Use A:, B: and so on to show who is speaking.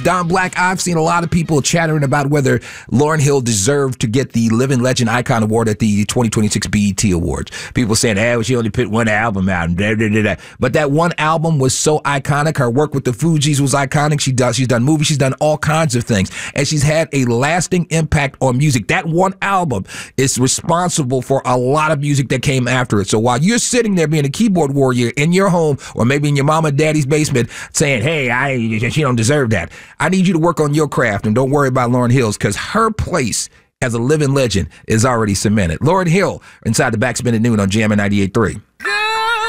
A: Don Black, I've seen a lot of people chattering about whether Lauryn Hill deserved to get the Living Legend Icon Award at the 2026 BET Awards. People saying, well, she only put one album out. But that one album was so iconic. Her work with the Fugees was iconic. She's done movies. She's done all kinds of things. And she's had a lasting impact on music. That one album is responsible for a lot of music that came after it. So while you're sitting there being a keyboard warrior in your home or maybe in your mama and daddy's basement saying, hey, she don't deserve that, I need you to work on your craft and don't worry about Lauryn Hill's, because her place as a living legend is already cemented. Lauryn Hill inside the Backspin at Noon on Jammin' 98.3.